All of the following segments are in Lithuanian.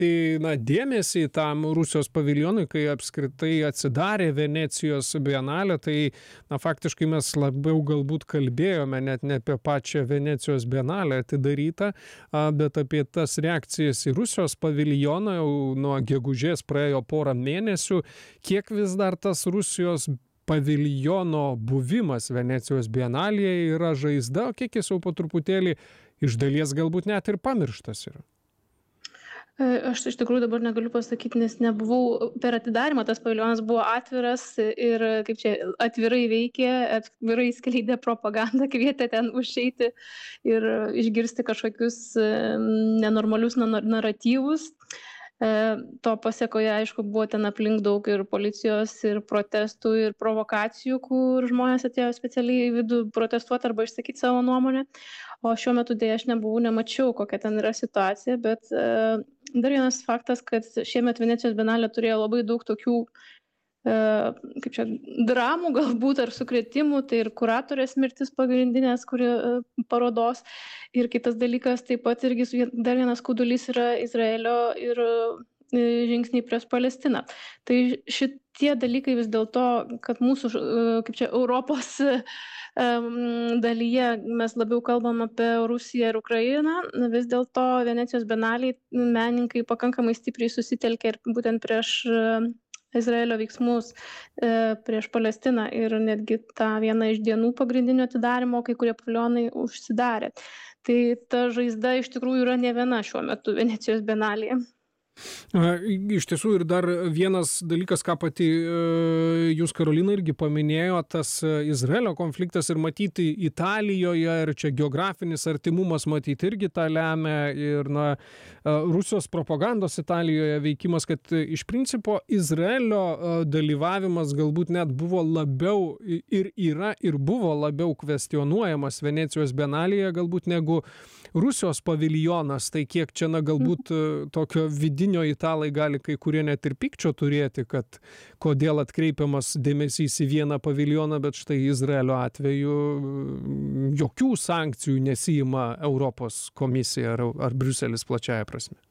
dėmesį tam Rusijos paviljonui, kai apskritai atsidarė Venecijos bienalė, tai faktiškai mes labiau galbūt kalbėjome net ne apie pačią Venecijos bienalę atidarytą, bet apie tas reakcijas į Rusijos paviljoną. Jau nuo gegužės praėjo porą mėnesių. Kiek vis dar tas Rusijos paviljono buvimas Venecijos bienalėje yra žaizda, o kiek jis jau po truputėlį iš dalies galbūt net ir pamirštas yra? Aš iš tikrųjų dabar negaliu pasakyti, nes nebuvau per atidarimą, tas paviljonas buvo atviras ir kaip čia atvirai veikė, atvirai skleidė propagandą, kvietė ten užeiti ir išgirsti kažkokius nenormalius naratyvus. To pasiekoje, aišku, buvo ten aplink daug ir policijos, ir protestų, ir provokacijų, kur žmonės atėjo specialiai į vidų protestuoti arba išsakyti savo nuomonę. O šiuo metu dėja aš nemačiau, kokia ten yra situacija, bet dar vienas faktas, kad šiemet Venecijos bienalė turėjo labai daug tokių kaip čia, dramų galbūt ar sukrėtimų, tai ir kuratorės mirtis pagrindinės, kuri parodos. Ir kitas dalykas, taip pat irgi dar vienas skaudulys yra Izraelio ir žingsniai prieš Palestiną. Tai šitie dalykai vis dėlto, kad mūsų, kaip čia, Europos dalyje mes labiau kalbam apie Rusiją ir Ukrainą, vis dėlto Venecijos bienalėj menininkai pakankamai stipriai susitelkė ir būtent prieš Izraelio veiksmus prieš Palestiną ir netgi tą vieną iš dienų pagrindinio atidarimo kai kurie paviljonai užsidarė. Tai ta žaizda iš tikrųjų yra ne viena šiuo metu Venecijos bienalėje. Iš tiesų ir dar vienas dalykas, ką pati jūs, Karolina, irgi paminėjo, tas Izraelio konfliktas ir matyti Italijoje, ir čia geografinis artimumas matyti irgi tą lemia, ir Rusijos propagandos Italijoje veikimas, kad iš principo Izraelio dalyvavimas galbūt net buvo labiau ir yra ir buvo labiau kvestionuojamas Venecijos bienalėje galbūt negu Rusijos paviljonas, tai kiek čia galbūt tokio vidinio italai gali kai kurie net ir pykčio turėti, kad kodėl atkreipiamas dėmesys į vieną paviljoną, bet štai Izraelio atveju jokių sankcijų nesiima Europos komisija ar Briuselis plačiaja prasme.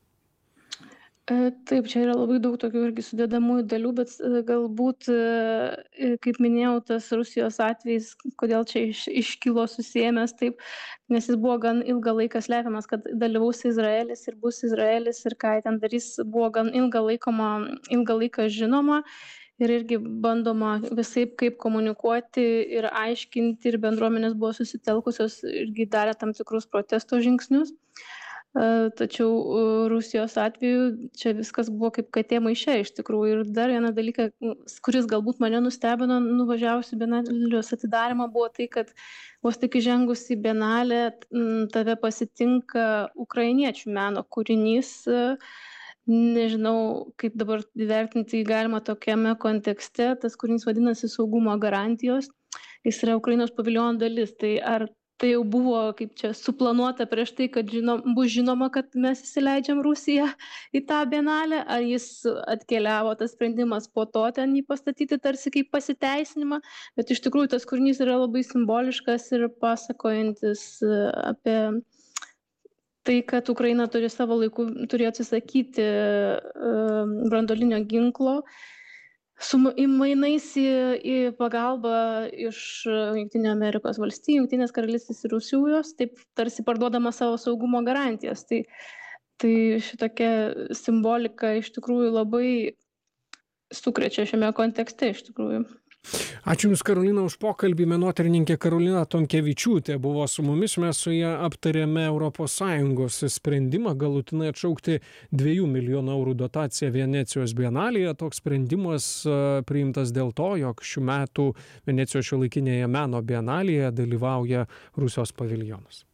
Taip, čia yra labai daug tokių irgi sudedamųjų dalių, bet galbūt, kaip minėjau, tas Rusijos atvejis, kodėl čia iškilo susėmęs taip, nes jis buvo gan ilgą laiką slepiamas, kad dalyvaus Izraelis ir bus Izraelis ir ką ten darys, buvo gan ilgą laiką žinoma ir irgi bandoma visaip kaip komunikuoti ir aiškinti ir bendruomenės buvo susitelkusios irgi darė tam tikrus protesto žingsnius. Tačiau Rusijos atveju čia viskas buvo kaip katė maiše iš tikrųjų. Ir dar vieną dalyką, kuris galbūt mane nustebino nuvažiavusi bienalės atidarimą, buvo tai, kad vos tik įžengus į bienalę tave pasitinka ukrainiečių meno kūrinys. Nežinau, kaip dabar įvertinti galima tokiame kontekste. Tas kūrinys vadinasi Saugumo garantijos. Jis yra Ukrainos paviljono dalis. Tai ar tai jau buvo kaip čia suplanuota prieš tai, kad bus žinoma, kad mes įsileidžiam Rusiją į tą bienalę, ar jis atkeliavo tas sprendimas po to ten jį pastatyti tarsi kaip pasiteisinimą, bet iš tikrųjų tas kūrinys yra labai simboliškas ir pasakojantis apie tai, kad Ukraina savo laiku turėjo atsisakyti branduolinio ginklo, su mainais į pagalbą iš Jungtinių Amerikos valstijų, Jungtinės karalystės ir Rusijos, taip tarsi parduodama savo saugumo garantijas. Tai šitokia simbolika iš tikrųjų labai sukrečia šiame kontekste iš tikrųjų. Ačiū Jums, Karolina, už pokalbį. Menotyrininkė Karolina Tonkevičiūtė buvo su mumis. Mes su ją aptarėme ES sprendimą galutinai atšaukti 2 milijonų eurų dotaciją Venecijos bienalėje. Toks sprendimas priimtas dėl to, jog šių metų Venecijos šiuolaikinėje meno bienalėje dalyvauja Rusijos paviljonas.